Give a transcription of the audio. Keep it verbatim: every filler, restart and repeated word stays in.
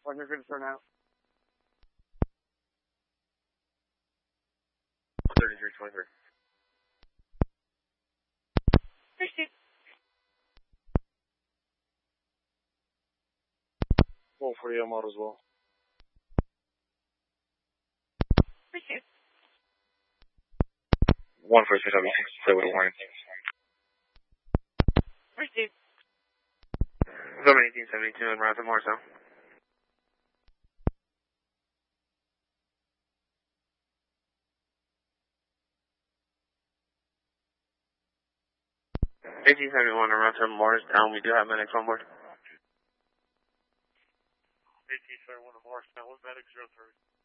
When you're good to start now. thirty-three twenty-three. Receive. one forty M out as well. Receive. one forty-six W six, stay with a warning. Receive. Seven eighteen seventy-two in route to Morristown. eighteen seventy-one in route to Morristown. We do have medics on board. eighteen seventy-one to Morristown. What medics zero three?